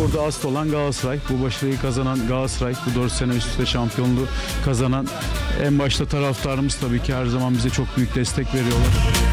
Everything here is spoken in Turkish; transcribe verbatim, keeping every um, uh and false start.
burada asıl olan Galatasaray. Bu başarıyı kazanan Galatasaray, bu dört sene üst üste şampiyonluğu kazanan en başta taraftarımız tabii ki her zaman bize çok büyük destek veriyorlar.